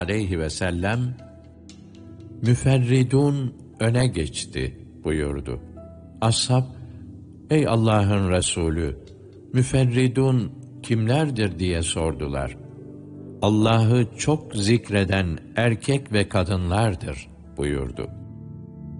aleyhi ve sellem, "Müferridun öne geçti" buyurdu. Ashab, "Ey Allah'ın Resulü, müferridun kimlerdir?" diye sordular. "Allah'ı çok zikreden erkek ve kadınlardır" buyurdu.